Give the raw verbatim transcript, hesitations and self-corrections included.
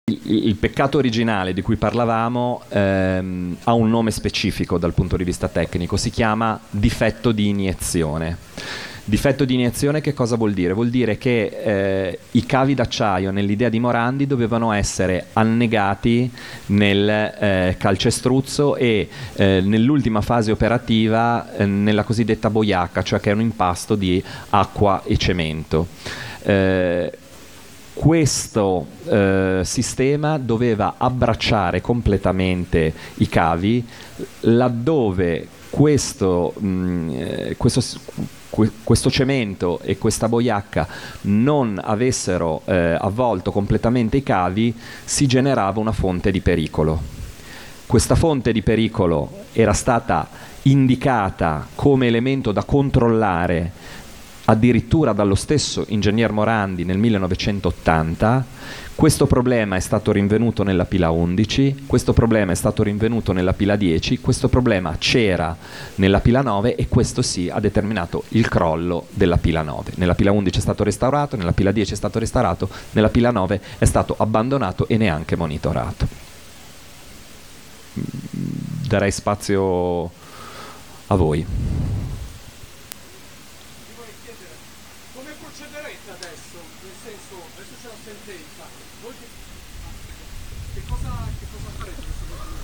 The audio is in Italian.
Il, il peccato originale di cui parlavamo ehm, ha un nome specifico dal punto di vista tecnico, si chiama difetto di iniezione. Difetto di iniezione che cosa vuol dire? Vuol dire che eh, i cavi d'acciaio nell'idea di Morandi dovevano essere annegati nel eh, calcestruzzo e eh, nell'ultima fase operativa eh, nella cosiddetta boiacca, cioè che è un impasto di acqua e cemento. Eh, Questo eh, sistema doveva abbracciare completamente i cavi, laddove questo, mh, questo, questo cemento e questa boiacca non avessero eh, avvolto completamente i cavi, si generava una fonte di pericolo. Questa fonte di pericolo era stata indicata come elemento da controllare addirittura dallo stesso ingegner Morandi nel millenovecentottanta. Questo problema è stato rinvenuto nella pila undici, questo problema è stato rinvenuto nella pila dieci, questo problema c'era nella pila nove e questo sì ha determinato il crollo della pila nove. Nella pila undici è stato restaurato, nella pila dieci è stato restaurato, nella pila nove è stato abbandonato e neanche monitorato. Darei spazio a voi.